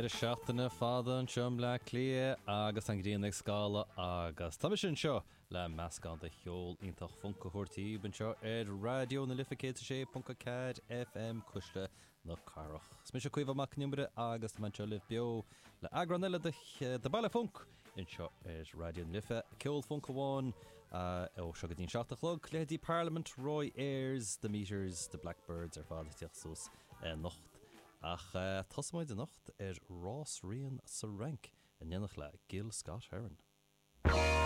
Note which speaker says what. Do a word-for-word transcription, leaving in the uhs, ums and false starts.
Speaker 1: Ar seachtainna fada an seom le clia agus an gríon ag scála agus tá sin seo le meascán de cheol ítach funca chuirtaí ban seo ar radio na lifa sé punca cad F M cuiste na carach. Smi se cuiomh amach nimbre agus man seo libh bio le agranile de baile funk in seo ar radio na lifa ceol funca bháin ó seo go dtíon seachtalog léadí Parliament Roy Ayres the Meters the Blackbirds ar fád tíoch sús nocht. Ach uh, tasmaid de nacht er Ross Rian sa rank en jennach le Gil Scott Heron.